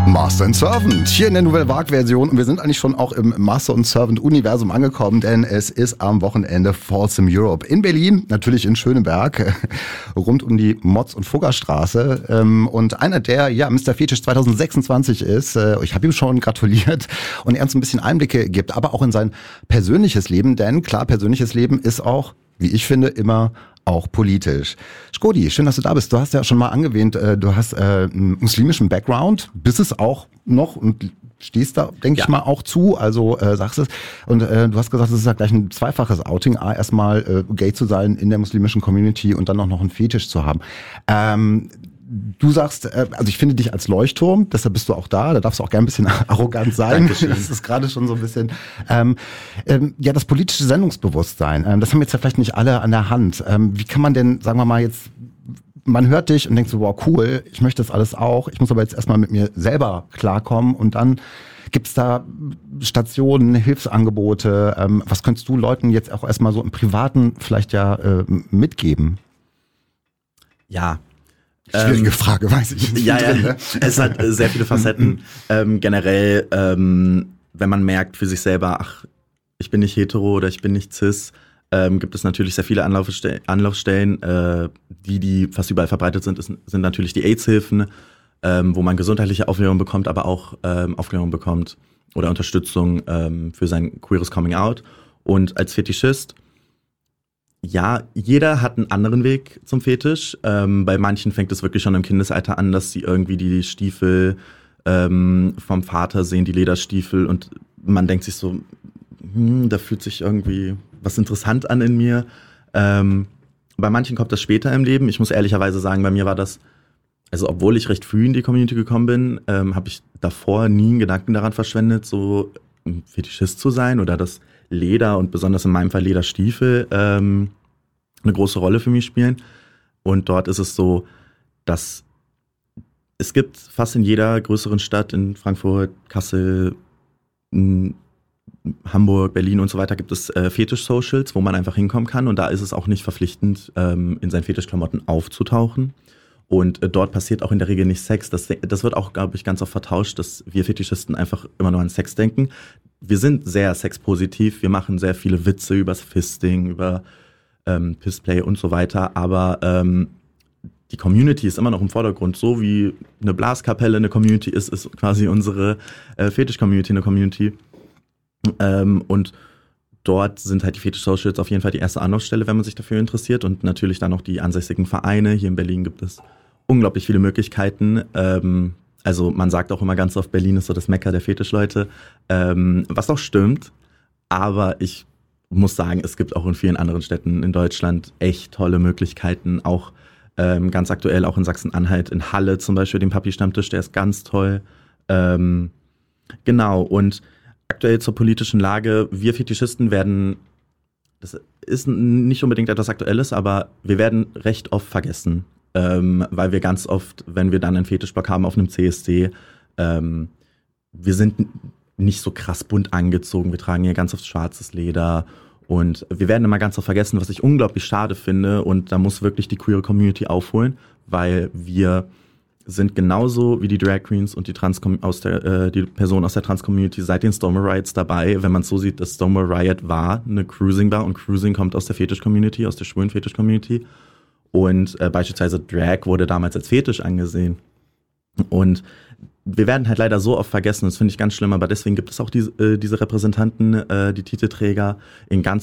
Master and Servant, hier in der Nouvelle Vague-Version. Und wir sind eigentlich schon auch im Master and Servant-Universum angekommen, denn es ist am Wochenende Folsom Europe in Berlin, natürlich in Schöneberg, rund um die Motz- und Fuggerstraße. Und einer, der Mr. Fetisch 2026 ist, ich habe ihm schon gratuliert, und er uns ein bisschen Einblicke gibt, aber auch in sein persönliches Leben, denn klar, persönliches Leben ist auch, wie ich finde, immer auch politisch. Shkodi, schön, dass du da bist. Du hast ja schon mal angewähnt, du hast einen muslimischen Background, bist es auch noch und stehst da, denke ich mal, auch zu, also sagst es. Und du hast gesagt, es ist ja gleich ein zweifaches Outing, erstmal gay zu sein in der muslimischen Community und dann auch noch einen Fetisch zu haben. Du sagst, also ich finde dich als Leuchtturm, deshalb bist du auch da darfst du auch gerne ein bisschen arrogant sein. Dankeschön. Das ist gerade schon so ein bisschen, das politische Sendungsbewusstsein, das haben jetzt ja vielleicht nicht alle an der Hand. Wie kann man denn, sagen wir mal jetzt, man hört dich und denkt so, wow, cool, ich möchte das alles auch, ich muss aber jetzt erstmal mit mir selber klarkommen und dann gibt's da Stationen, Hilfsangebote, was könntest du Leuten jetzt auch erstmal so im Privaten vielleicht mitgeben? Ja. Schwierige Frage, weiß ich. Ja, es hat sehr viele Facetten. Generell, wenn man merkt für sich selber, ach, ich bin nicht hetero oder ich bin nicht cis, gibt es natürlich sehr viele Anlaufstellen, die fast überall verbreitet sind natürlich die AIDS-Hilfen, wo man gesundheitliche Aufklärung bekommt, aber auch Aufklärung bekommt oder Unterstützung für sein queeres Coming-out. Und als Fetischist, ja, jeder hat einen anderen Weg zum Fetisch. Bei manchen fängt es wirklich schon im Kindesalter an, dass sie irgendwie die Stiefel vom Vater sehen, die Lederstiefel, und man denkt sich so, da fühlt sich irgendwie was interessant an in mir. Bei manchen kommt das später im Leben. Ich muss ehrlicherweise sagen, bei mir war das, also obwohl ich recht früh in die Community gekommen bin, habe ich davor nie einen Gedanken daran verschwendet, so ein Fetischist zu sein oder das Leder und besonders in meinem Fall Lederstiefel eine große Rolle für mich spielen. Und dort ist es so, dass es gibt fast in jeder größeren Stadt, in Frankfurt, Kassel, Hamburg, Berlin und so weiter, gibt es Fetisch-Socials, wo man einfach hinkommen kann. Und da ist es auch nicht verpflichtend, in seinen Fetischklamotten aufzutauchen. Und dort passiert auch in der Regel nicht Sex. Das wird auch, glaube ich, ganz oft vertauscht, dass wir Fetischisten einfach immer nur an Sex denken. Wir sind sehr sexpositiv, wir machen sehr viele Witze übers Fisting, über Pissplay und so weiter, aber die Community ist immer noch im Vordergrund. So wie eine Blaskapelle eine Community ist quasi unsere Fetisch-Community eine Community. Und dort sind halt die Fetisch-Socials auf jeden Fall die erste Anlaufstelle, wenn man sich dafür interessiert, und natürlich dann noch die ansässigen Vereine. Hier in Berlin gibt es unglaublich viele Möglichkeiten. Also man sagt auch immer ganz oft, Berlin ist so das Mekka der Fetischleute, was auch stimmt, aber ich muss sagen, es gibt auch in vielen anderen Städten in Deutschland echt tolle Möglichkeiten, auch ganz aktuell auch in Sachsen-Anhalt, in Halle zum Beispiel, den Papi-Stammtisch, der ist ganz toll. Genau, und aktuell zur politischen Lage, wir Fetischisten werden, das ist nicht unbedingt etwas Aktuelles, aber wir werden recht oft vergessen, weil wir ganz oft, wenn wir dann einen Fetischblock haben auf einem CSD, wir sind nicht so krass bunt angezogen, wir tragen hier ganz oft schwarzes Leder und wir werden immer ganz oft vergessen, was ich unglaublich schade finde, und da muss wirklich die queere Community aufholen, weil wir sind genauso wie die Drag Queens und die die Personen aus der Trans-Community seit den Stonewall Riots dabei. Wenn man es so sieht, das Stonewall Riot war eine Cruising-Bar, und Cruising kommt aus der Fetisch-Community, aus der schwulen Fetisch-Community, und beispielsweise Drag wurde damals als Fetisch angesehen. Und wir werden halt leider so oft vergessen, das finde ich ganz schlimm, aber deswegen gibt es auch diese Repräsentanten, die Titelträger in ganz